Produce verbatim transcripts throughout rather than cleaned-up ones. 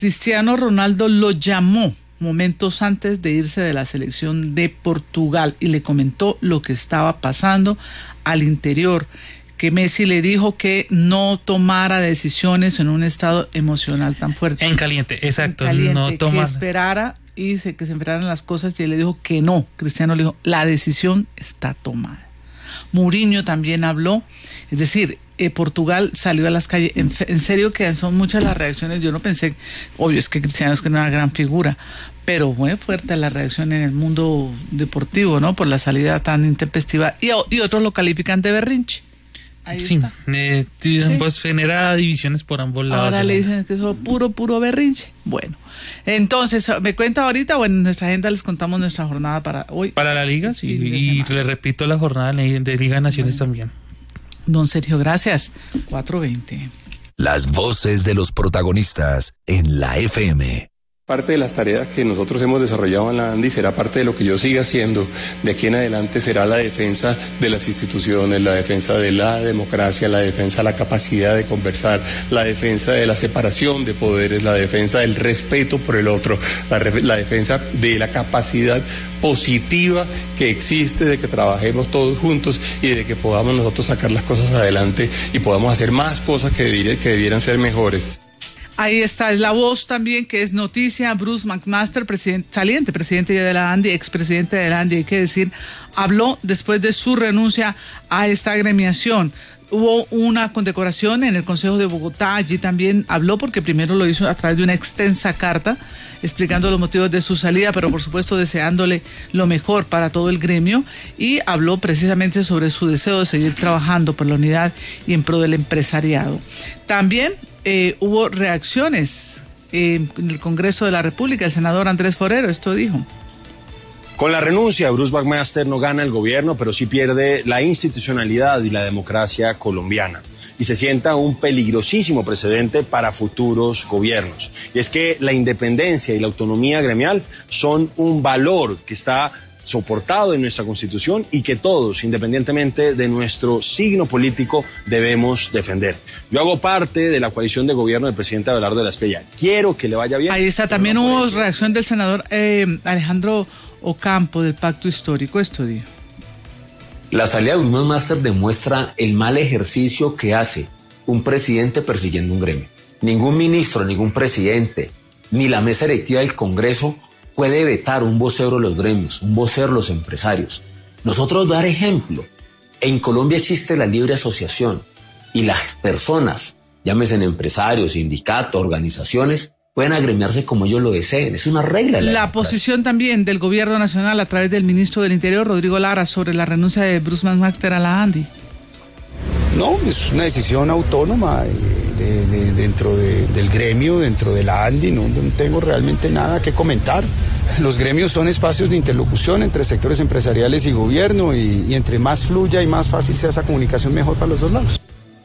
Cristiano Ronaldo lo llamó momentos antes de irse de la selección de Portugal y le comentó lo que estaba pasando al interior, que Messi le dijo que no tomara decisiones en un estado emocional tan fuerte. En caliente, exacto. En caliente, no tomar. que esperara y se, que se esperaran las cosas, y él le dijo que no. Cristiano le dijo, la decisión está tomada. Mourinho también habló, es decir, eh, Portugal salió a las calles. En, en serio que son muchas las reacciones. Yo no pensé, obvio, es que Cristiano es que no era una gran figura, pero muy fuerte la reacción en el mundo deportivo, ¿no? Por la salida tan intempestiva, y, y otros lo califican de berrinche. Ahí sí, está. Eh, sí, pues genera divisiones por ambos lados. Ahora le dicen que eso es puro, puro berrinche. Bueno, entonces, ¿me cuenta ahorita o en nuestra agenda les contamos nuestra jornada para hoy? Para la Liga, sí, y le repito la jornada de Liga de Naciones bueno. también. Don Sergio, gracias. cuatro veinte. Las voces de los protagonistas en la F M. Parte de las tareas que nosotros hemos desarrollado en la ANDI será parte de lo que yo siga haciendo de aquí en adelante, será la defensa de las instituciones, la defensa de la democracia, la defensa de la capacidad de conversar, la defensa de la separación de poderes, la defensa del respeto por el otro, la, la defensa de la capacidad positiva que existe de que trabajemos todos juntos y de que podamos nosotros sacar las cosas adelante y podamos hacer más cosas que, debiera, que debieran ser mejores. Ahí está, es la voz también que es noticia. Bruce McMaster, presidente, saliente presidente de la ANDI, expresidente de la ANDI, hay que decir, habló después de su renuncia a esta agremiación. Hubo una condecoración en el Consejo de Bogotá, allí también habló, porque primero lo hizo a través de una extensa carta explicando los motivos de su salida, pero por supuesto deseándole lo mejor para todo el gremio, y habló precisamente sobre su deseo de seguir trabajando por la unidad y en pro del empresariado. También eh, hubo reacciones eh, en el Congreso de la República. El senador Andrés Forero esto dijo. Con la renuncia de Bruce McMaster no gana el gobierno, pero sí pierde la institucionalidad y la democracia colombiana. Y se sienta un peligrosísimo precedente para futuros gobiernos. Y es que la independencia y la autonomía gremial son un valor que está soportado en nuestra Constitución y que todos, independientemente de nuestro signo político, debemos defender. Yo hago parte de la coalición de gobierno del presidente Abelardo de la Espriella. Quiero que le vaya bien. Ahí está, también no hubo reacción del senador eh, Alejandro Ocampo del Pacto Histórico. Esto dijo. La salida de Bruce McMaster demuestra el mal ejercicio que hace un presidente persiguiendo un gremio. Ningún ministro, ningún presidente, ni la mesa directiva del Congreso puede vetar un vocero de los gremios, un vocero de los empresarios. Nosotros dar ejemplo. En Colombia existe la libre asociación y las personas, llámese empresarios, sindicatos, organizaciones, pueden agremiarse como ellos lo deseen. Es una regla de la La democracia. posición también del gobierno nacional a través del ministro del Interior, Rodrigo Lara, sobre la renuncia de Bruce McMaster a la ANDI. No, es una decisión autónoma de, de, dentro de, del gremio, dentro de la ANDI. No, no tengo realmente nada que comentar. Los gremios son espacios de interlocución entre sectores empresariales y gobierno, y, y entre más fluya y más fácil sea esa comunicación, mejor para los dos lados.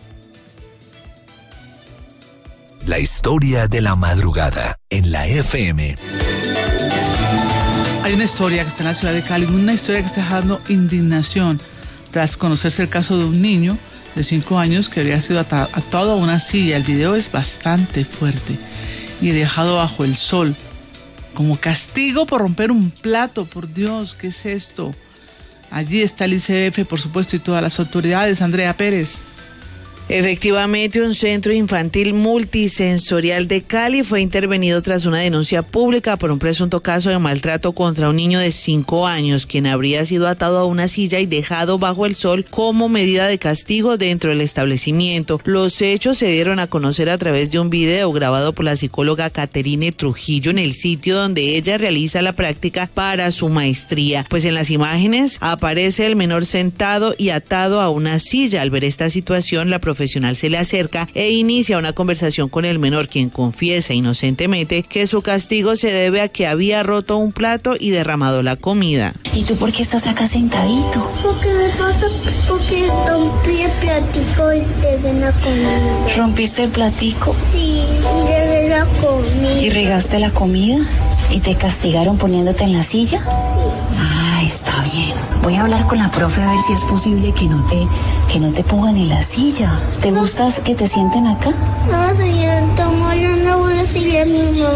La historia de la madrugada en la F M. Hay una historia que está en la ciudad de Cali, una historia que está dejando indignación tras conocerse el caso de un niño de cinco años que habría sido atado, atado a una silla. El video es bastante fuerte y dejado bajo el sol como castigo por romper un plato. Por Dios, ¿qué es esto? Allí está el I C F, por supuesto, y todas las autoridades. Andrea Pérez. Efectivamente, un centro infantil multisensorial de Cali fue intervenido tras una denuncia pública por un presunto caso de maltrato contra un niño de cinco años, quien habría sido atado a una silla y dejado bajo el sol como medida de castigo dentro del establecimiento. Los hechos se dieron a conocer a través de un video grabado por la psicóloga Caterine Trujillo en el sitio donde ella realiza la práctica para su maestría. Pues en las imágenes aparece el menor sentado y atado a una silla. Al ver esta situación, la profesora profesional se le acerca e inicia una conversación con el menor, quien confiesa inocentemente que su castigo se debe a que había roto un plato y derramado la comida. ¿Y tú por qué estás acá sentadito? Porque me pasa, porque rompí el platico y dejé la comida. ¿Rompiste el platico? Sí, y dejé la comida. ¿Y regaste la comida? ¿Y te castigaron poniéndote en la silla? Sí. Ay, Está bien. Voy a hablar con la profe a ver si es posible que no te, que no te pongan en la silla. ¿Te gusta que te sienten acá? No, señorita, no, yo no voy a silla mismo.